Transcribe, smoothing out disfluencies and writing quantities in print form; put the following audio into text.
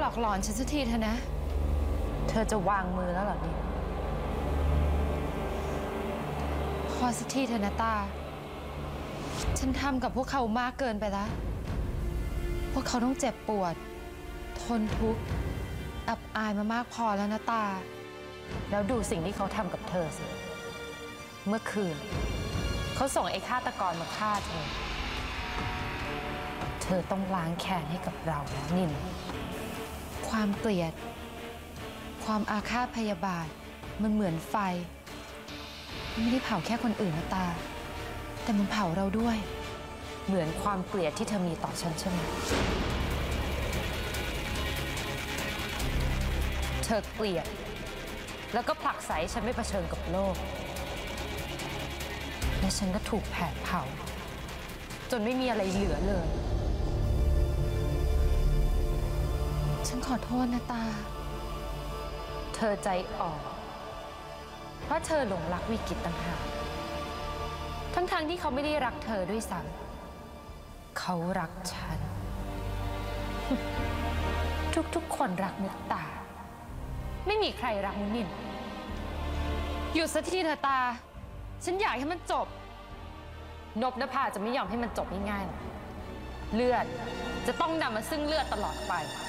ลอกหลอนฉันสักทีเถอะนะเธอจะวางมือแล้วเหรอนี่พอสักทีเถอะนะตา ฉันทำกับพวกเขามากเกินไปแล้ว พวกเขาต้องเจ็บปวด ทนทุกข์อับอายมามากพอแล้วนะตาแล้วดูสิ่งที่เขาทำกับเธอสิ เมื่อคืนเขาส่งไอ้ฆาตกรมาฆ่าเธอ เธอต้องล้างแค้นให้กับเราแล้วนินความเกลียด ความอาฆาตพยาบาทมันเหมือนไฟมันไม่ได้เผาแค่คนอื่นนะตา แต่มันเผาเราด้วยเหมือนความเกลียดที่เธอมีต่อฉันใช่ไหม เธอเกลียดแล้วก็ผลักไสฉันไม่เผชิญกับโลก และฉันก็ถูกแผดเผาจนไม่มีอะไรเหลือเลยฉันขอโทษนะตาเธอใจอ่อนเพราะเธอหลงรักวิกิตต่างหากทั้งที่เขาไม่ได้รักเธอด้วยซ้ำเขารักฉัน ทุกคนรักมุกตา ไม่มีใครรักมุกนินหยุดสักทีเถอะตา ฉันอยากให้มันจบนพนภาจะไม่ยอมให้มันจบง่ายๆหรอกเลือดจะต้องนำมาซึ่งเลือดตลอดไป